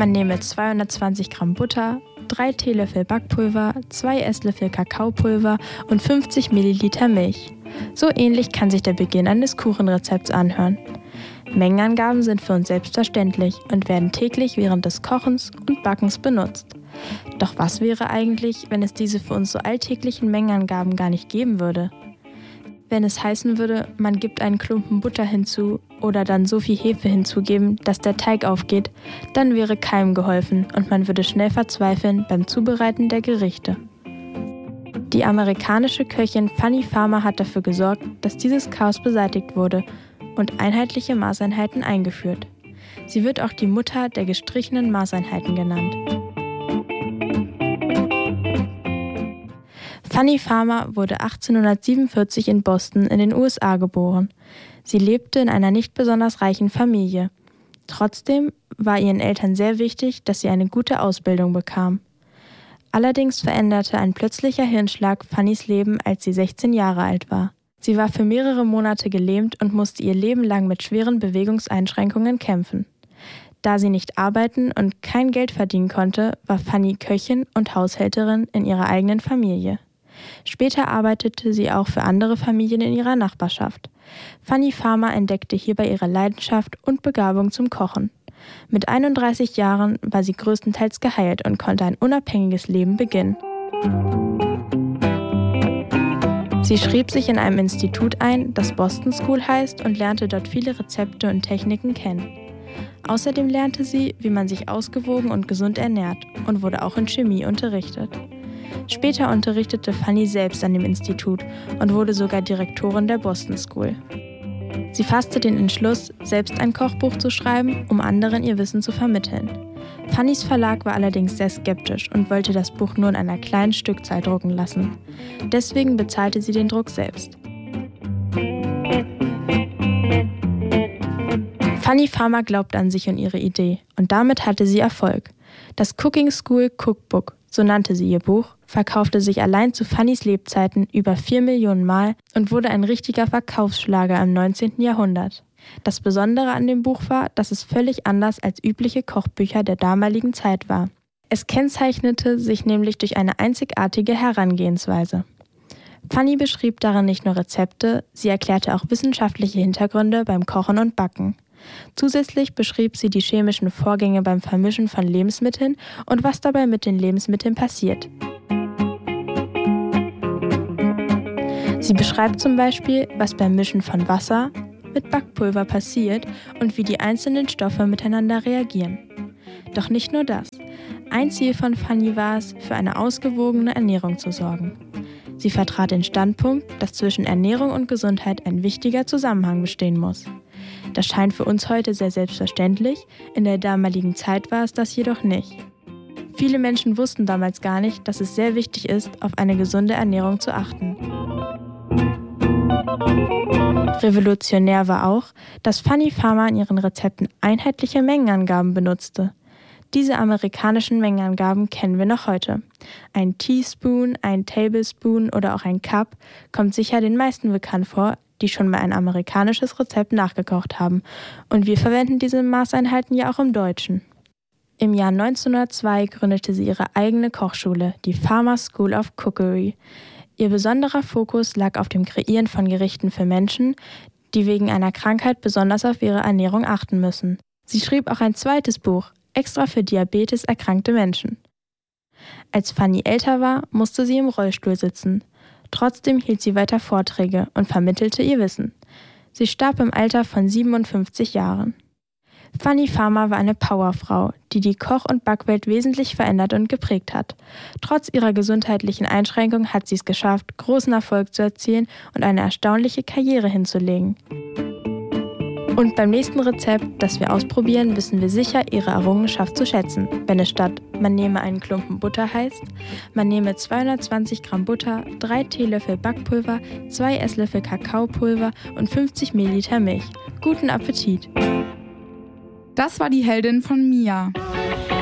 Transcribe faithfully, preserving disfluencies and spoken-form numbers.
Man nehme zweihundertzwanzig Gramm Butter, drei Teelöffel Backpulver, zwei Esslöffel Kakaopulver und fünfzig Milliliter Milch. So ähnlich kann sich der Beginn eines Kuchenrezepts anhören. Mengenangaben sind für uns selbstverständlich und werden täglich während des Kochens und Backens benutzt. Doch was wäre eigentlich, wenn es diese für uns so alltäglichen Mengenangaben gar nicht geben würde? Wenn es heißen würde, man gibt einen Klumpen Butter hinzu oder dann so viel Hefe hinzugeben, dass der Teig aufgeht, dann wäre keinem geholfen und man würde schnell verzweifeln beim Zubereiten der Gerichte. Die amerikanische Köchin Fanny Farmer hat dafür gesorgt, dass dieses Chaos beseitigt wurde und einheitliche Maßeinheiten eingeführt. Sie wird auch die Mutter der gestrichenen Maßeinheiten genannt. Fanny Farmer wurde achtzehnhundertsiebenundvierzig in Boston in den U S A geboren. Sie lebte in einer nicht besonders reichen Familie. Trotzdem war ihren Eltern sehr wichtig, dass sie eine gute Ausbildung bekam. Allerdings veränderte ein plötzlicher Hirnschlag Fannys Leben, als sie sechzehn Jahre alt war. Sie war für mehrere Monate gelähmt und musste ihr Leben lang mit schweren Bewegungseinschränkungen kämpfen. Da sie nicht arbeiten und kein Geld verdienen konnte, war Fanny Köchin und Haushälterin in ihrer eigenen Familie. Später arbeitete sie auch für andere Familien in ihrer Nachbarschaft. Fanny Farmer entdeckte hierbei ihre Leidenschaft und Begabung zum Kochen. Mit einunddreißig Jahren war sie größtenteils geheilt und konnte ein unabhängiges Leben beginnen. Sie schrieb sich in einem Institut ein, das Boston School heißt, und lernte dort viele Rezepte und Techniken kennen. Außerdem lernte sie, wie man sich ausgewogen und gesund ernährt, und wurde auch in Chemie unterrichtet. Später unterrichtete Fanny selbst an dem Institut und wurde sogar Direktorin der Boston School. Sie fasste den Entschluss, selbst ein Kochbuch zu schreiben, um anderen ihr Wissen zu vermitteln. Fannys Verlag war allerdings sehr skeptisch und wollte das Buch nur in einer kleinen Stückzahl drucken lassen. Deswegen bezahlte sie den Druck selbst. Fanny Farmer glaubte an sich und ihre Idee und damit hatte sie Erfolg. Das Cooking School Cookbook, so nannte sie ihr Buch, verkaufte sich allein zu Fannys Lebzeiten über vier Millionen Mal und wurde ein richtiger Verkaufsschlager im neunzehnten Jahrhundert. Das Besondere an dem Buch war, dass es völlig anders als übliche Kochbücher der damaligen Zeit war. Es kennzeichnete sich nämlich durch eine einzigartige Herangehensweise. Fanny beschrieb darin nicht nur Rezepte, sie erklärte auch wissenschaftliche Hintergründe beim Kochen und Backen. Zusätzlich beschrieb sie die chemischen Vorgänge beim Vermischen von Lebensmitteln und was dabei mit den Lebensmitteln passiert. Sie beschreibt zum Beispiel, was beim Mischen von Wasser mit Backpulver passiert und wie die einzelnen Stoffe miteinander reagieren. Doch nicht nur das. Ein Ziel von Fanny war es, für eine ausgewogene Ernährung zu sorgen. Sie vertrat den Standpunkt, dass zwischen Ernährung und Gesundheit ein wichtiger Zusammenhang bestehen muss. Das scheint für uns heute sehr selbstverständlich, in der damaligen Zeit war es das jedoch nicht. Viele Menschen wussten damals gar nicht, dass es sehr wichtig ist, auf eine gesunde Ernährung zu achten. Revolutionär war auch, dass Fanny Farmer in ihren Rezepten einheitliche Mengenangaben benutzte. Diese amerikanischen Mengenangaben kennen wir noch heute. Ein Teaspoon, ein Tablespoon oder auch ein Cup kommt sicher den meisten bekannt vor, die schon mal ein amerikanisches Rezept nachgekocht haben. Und wir verwenden diese Maßeinheiten ja auch im Deutschen. Im Jahr neunzehnhundertzwei gründete sie ihre eigene Kochschule, die Farmer School of Cookery. Ihr besonderer Fokus lag auf dem Kreieren von Gerichten für Menschen, die wegen einer Krankheit besonders auf ihre Ernährung achten müssen. Sie schrieb auch ein zweites Buch, extra für Diabetes erkrankte Menschen. Als Fanny älter war, musste sie im Rollstuhl sitzen. Trotzdem hielt sie weiter Vorträge und vermittelte ihr Wissen. Sie starb im Alter von siebenundfünfzig Jahren. Fanny Farmer war eine Powerfrau, die die Koch- und Backwelt wesentlich verändert und geprägt hat. Trotz ihrer gesundheitlichen Einschränkung hat sie es geschafft, großen Erfolg zu erzielen und eine erstaunliche Karriere hinzulegen. Und beim nächsten Rezept, das wir ausprobieren, wissen wir sicher ihre Errungenschaft zu schätzen, wenn es statt man nehme einen Klumpen Butter heißt, man nehme zweihundertzwanzig Gramm Butter, drei Teelöffel Backpulver, zwei Esslöffel Kakaopulver und fünfzig Milliliter Milch. Guten Appetit! Das war die Heldin von Mia.